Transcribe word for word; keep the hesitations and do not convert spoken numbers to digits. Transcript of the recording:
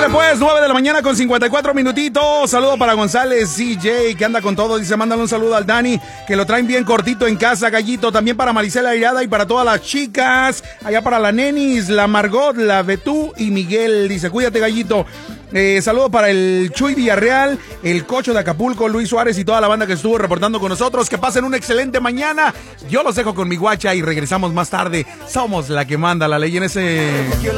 Órale pues, nueve de la mañana con cincuenta y cuatro minutitos. Saludo para González C J, que anda con todo. Dice, mándale un saludo al Dani, que lo traen bien cortito en casa, Gallito. También para Marisela Airada y para todas las chicas. Allá para la Nenis, la Margot, la Betú y Miguel. Dice, cuídate, Gallito. Eh, saludo para el Chuy Villarreal, el Cocho de Acapulco, Luis Suárez y toda la banda que estuvo reportando con nosotros. Que pasen una excelente mañana. Yo los dejo con mi guacha y regresamos más tarde. Somos la que manda la ley en ese...